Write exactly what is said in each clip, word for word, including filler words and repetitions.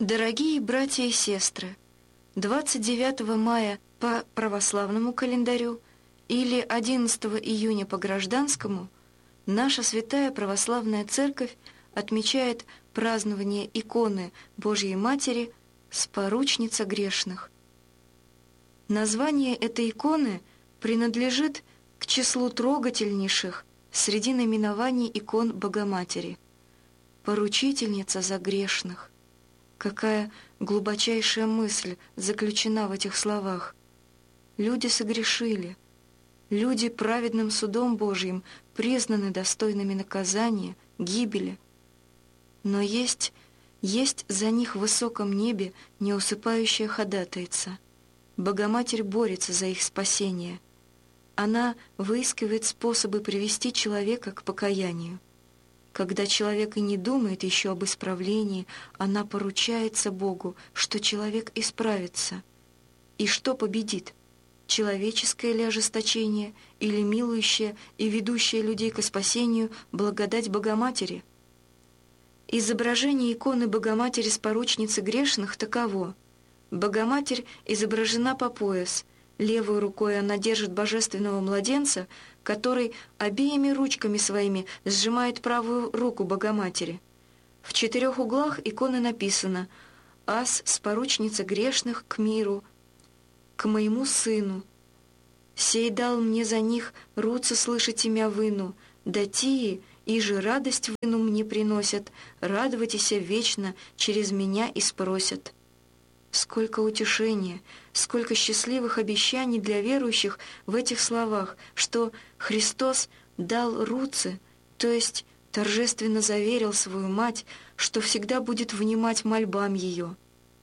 Дорогие братья и сестры, двадцать девятого мая по православному календарю или одиннадцатого июня по гражданскому наша Святая Православная Церковь отмечает празднование иконы Божьей Матери «Споручница грешных». Название этой иконы принадлежит к числу трогательнейших среди наименований икон Богоматери. «Поручительница за грешных». Какая глубочайшая мысль заключена в этих словах. Люди согрешили. Люди праведным судом Божьим признаны достойными наказания, гибели. Но есть, есть за них в высоком небе неусыпающая ходатайца. Богоматерь борется за их спасение. Она выискивает способы привести человека к покаянию. Когда человек и не думает еще об исправлении, она поручается Богу, что человек исправится. И что победит? Человеческое ли ожесточение или милующее и ведущее людей к спасению благодать Богоматери? Изображение иконы Богоматери с поручницы грешных таково. Богоматерь изображена по пояс. Левой рукой она держит божественного младенца, который обеими ручками своими сжимает правую руку Богоматери. В четырех углах иконы написано «Ас с поручницы грешных к миру, к моему сыну. Сей дал мне за них руцы слышать имя выну, да тии, и же радость выну мне приносят, радовайтеся вечно, через меня и спросят». Сколько утешения, сколько счастливых обещаний для верующих в этих словах, что Христос дал руцы, то есть торжественно заверил свою мать, что всегда будет внимать мольбам ее.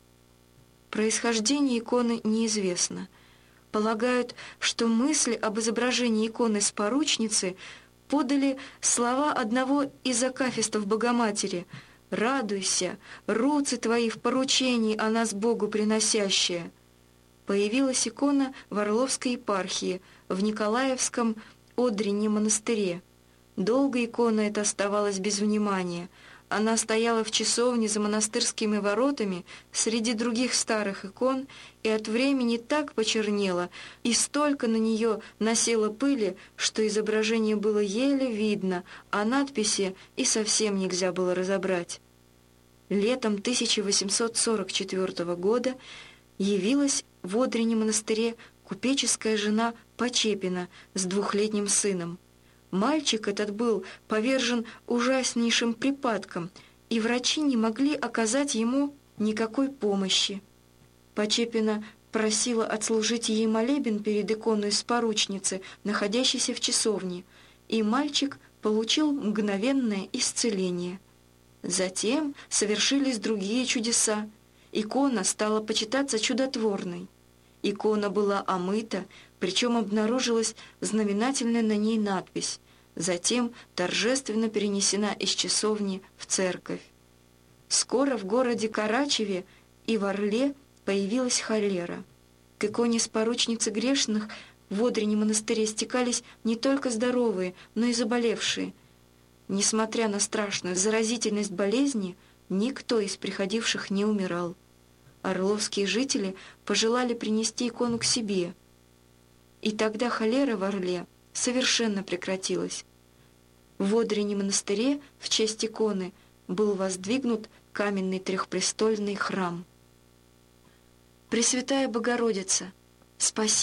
Происхождение иконы неизвестно. Полагают, что мысль об изображении иконы с поручницы подали слова одного из акафистов Богоматери — «Радуйся, руцы твои в поручении о нас Богу приносящие». Появилась икона в Орловской епархии, в Николаевском Одринне монастыре. Долго икона эта оставалась без внимания. Она стояла в часовне за монастырскими воротами среди других старых икон и от времени так почернела, и столько на нее насело пыли, что изображение было еле видно, а надписи и совсем нельзя было разобрать. Летом тысяча восемьсот сорок четвёртого года явилась в Одринне монастыре купеческая жена Почепина с двухлетним сыном. Мальчик этот был повержен ужаснейшим припадком, и врачи не могли оказать ему никакой помощи. Почепина просила отслужить ей молебен перед иконой с поручницы, находящейся в часовне, и мальчик получил мгновенное исцеление. Затем совершились другие чудеса. Икона стала почитаться чудотворной. Икона была омыта, причем обнаружилась знаменательная на ней надпись, затем торжественно перенесена из часовни в церковь. Скоро в городе Карачеве и в Орле появилась холера. К иконе с поручницы грешных в Одринне монастыре стекались не только здоровые, но и заболевшие. Несмотря на страшную заразительность болезни, никто из приходивших не умирал. Орловские жители пожелали принести икону к себе. И тогда холера в Орле совершенно прекратилась. В Одринне монастыре в честь иконы был воздвигнут каменный трехпрестольный храм. Пресвятая Богородица, спаси